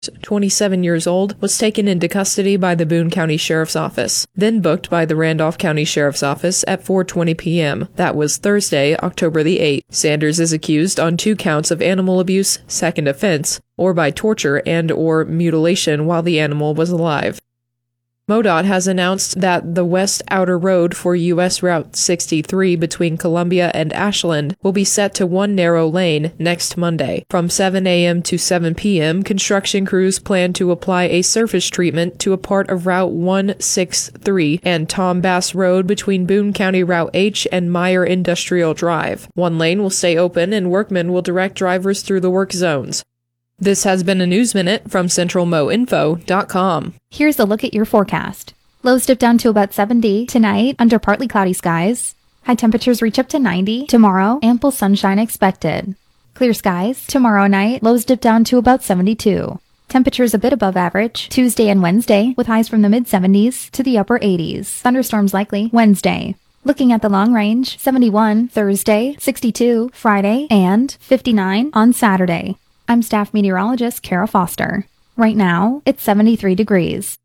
27 years old, was taken into custody by the Boone County Sheriff's Office, then booked by the Randolph County Sheriff's Office at 4:20 p.m. That was Thursday, October the 8th. Sanders is accused on 2 counts of animal abuse, second offense, or by torture and/or mutilation while the animal was alive. MoDOT has announced that the West Outer Road for U.S. Route 63 between Columbia and Ashland will be set to one narrow lane next Monday. From 7 a.m. to 7 p.m., construction crews plan to apply a surface treatment to a part of Route 163 and Tom Bass Road between Boone County Route H and Meyer Industrial Drive. One lane will stay open and workmen will direct drivers through the work zones. This has been a News Minute from CentralMoInfo.com. Here's a look at your forecast. Lows dip down to about 70 tonight under partly cloudy skies. High temperatures reach up to 90. Tomorrow, ample sunshine expected. Clear skies. Tomorrow night, lows dip down to about 72. Temperatures a bit above average Tuesday and Wednesday, with highs from the mid-70s to the upper 80s. Thunderstorms likely Wednesday. Looking at the long range, 71 Thursday, 62 Friday, and 59 on Saturday. I'm staff meteorologist Kara Foster. Right now, it's 73 degrees.